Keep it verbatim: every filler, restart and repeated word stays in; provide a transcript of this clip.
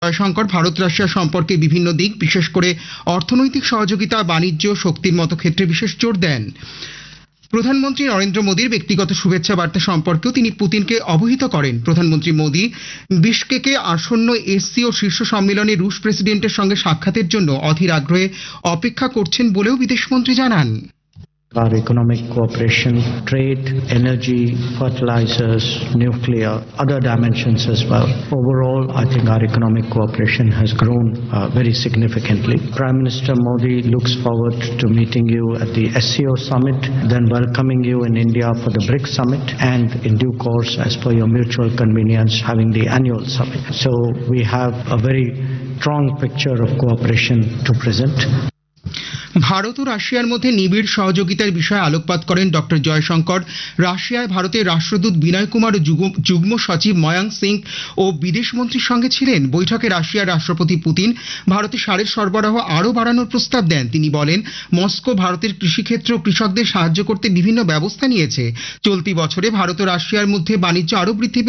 Jaishankar Bharat Russia সম্পর্কে বিভিন্ন দিক, বিশেষ করে অর্থনৈতিক সহযোগিতা, বাণিজ্য, শক্তির মতো ক্ষেত্রে বিশেষ জোর দেন। প্রধানমন্ত্রী নরেন্দ্র মোদীর ব্যক্তিগত শুভেচ্ছা বার্তা সম্পর্কেও তিনি পুতিনকে অবহিত করেন। প্রধানমন্ত্রী মোদী বিশকেকে আসন্ন এসসিও শীর্ষ সম্মেলনে রুশ প্রেসিডেন্টের সঙ্গে সাক্ষাতের জন্য অধীর আগ্রহে অপেক্ষা করছেন বলেও বিদেশমন্ত্রী জানান। Our economic cooperation, trade, energy, fertilizers, nuclear, other dimensions as well. Overall, I think our economic cooperation has grown uh, very significantly. Prime Minister Modi looks forward to meeting you at the S C O summit, then welcoming you in India for the BRICS summit, and in due course, as per your mutual convenience, having the annual summit. So we have a very strong picture of cooperation to present. Bharat ও রাশিয়ার মধ্যে নিবিড় সহযোগিতার বিষয়ে আলোকপাত করেন doctor Jaishankar. রাশিয়ায় ভারতের রাষ্ট্রদূত বিনয় কুমার ও যুগ্ম সচিব ময়াঙ্ক সিং ও বিদেশমন্ত্রীর সঙ্গে ছিলেন। বৈঠকে রাশিয়ার রাষ্ট্রপতি পুতিন ভারতে সারের সরবরাহ আরও বাড়ানোর প্রস্তাব দেন। তিনি বলেন, মস্কো ভারতের কৃষিক্ষেত্র ও কৃষকদের সাহায্য করতে বিভিন্ন ব্যবস্থা নিয়েছে। চলতি বছরে ভারত ও রাশিয়ার মধ্যে বাণিজ্য আরও বৃদ্ধি